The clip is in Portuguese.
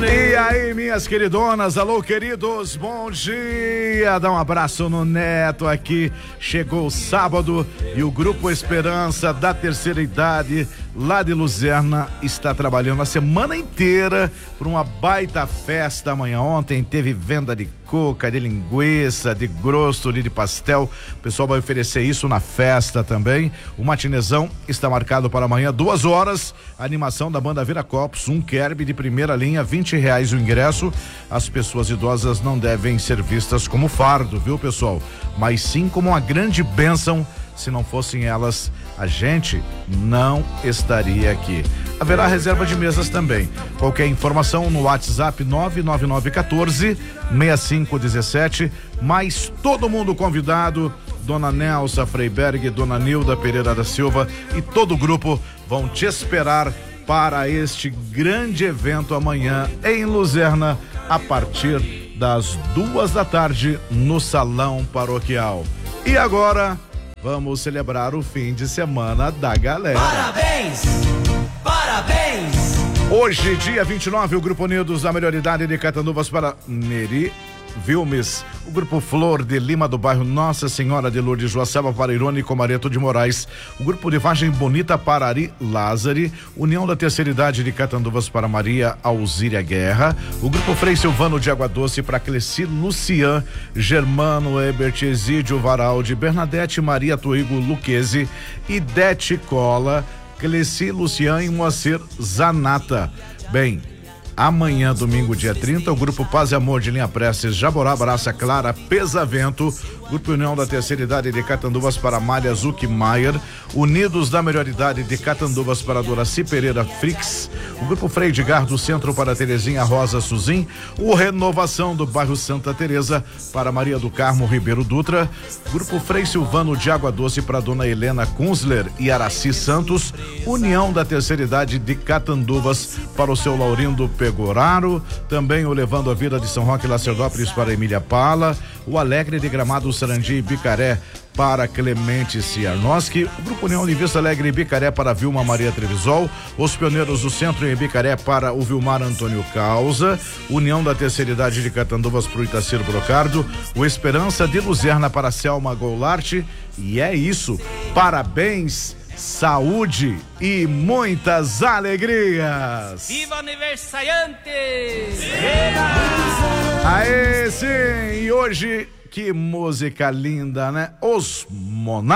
E aí, minhas queridonas, alô, queridos, bom dia. Dá um abraço no Neto aqui. Chegou o sábado e o Grupo Esperança da Terceira Idade, lá de Luzerna, está trabalhando a semana inteira por uma baita festa amanhã. Ontem teve venda de cuca, de linguiça, de grosso, de pastel. O pessoal vai oferecer isso na festa também. O matinezão está marcado para amanhã, 2 horas. A animação da banda Viracopos, um Kerb de primeira linha, R$20 o ingresso. As pessoas idosas não devem ser vistas como fardo, viu, pessoal? Mas sim como uma grande bênção. Se não fossem elas, a gente não estaria aqui. Haverá reserva de mesas também. Qualquer informação no WhatsApp 99914-6517. Mais todo mundo convidado. Dona Nelsa Freiberg, Dona Nilda Pereira da Silva e todo o grupo vão te esperar para este grande evento amanhã em Luzerna, a partir das 2 da tarde no Salão Paroquial. E agora vamos celebrar o fim de semana da galera. Parabéns! Parabéns! Hoje, dia 29, o Grupo Unidos da Melhor Idade de Catanduvas para Neri Vilmes, o Grupo Flor de Lima do bairro Nossa Senhora de Lourdes Joaçaba para Irônico Mareto de Moraes, o Grupo de Vargem Bonita para Ari Lázari, União da Terceira Idade de Catanduvas para Maria Alzíria Guerra, o Grupo Frei Silvano de Água Doce para Cleci Lucian, Germano Ebert Exídio Varaldi, Bernadette Maria Tuigo Luquezzi, Idete Cola, Cleci Lucian e Moacir Zanata. Bem, amanhã, domingo, dia 30, o Grupo Paz e Amor de Linha Prestes, Jaborá, Braça Clara, Pesavento, Grupo União da Terceira Idade de Catanduvas para Malha Zuckmaier, Unidos da Melhor Idade de Catanduvas para Doraci Pereira Frix, o Grupo Frei Edgar do Centro para Terezinha Rosa Suzin, o Renovação do bairro Santa Teresa para Maria do Carmo Ribeiro Dutra, Grupo Frei Silvano de Água Doce para Dona Helena Kunzler e Araci Santos, União da Terceira Idade de Catanduvas para o seu Laurindo Pegoraro, também o Levando a Vida de São Roque Lacerdópolis para Emília Pala, o Alegre de Gramado Sarandi e Bicaré para Clemente Ciarnoski, o Grupo União de Vista Alegre e Bicaré para Vilma Maria Trevisol, os Pioneiros do Centro em Bicaré para o Vilmar Antônio Causa, União da Terceira Idade de Catanduvas para o Itacir Brocardo, o Esperança de Luzerna para Selma Goulart, e é isso, parabéns, saúde e muitas alegrias. Viva aniversariante! Aê, sim, e hoje que música linda, né? Os Monarcas.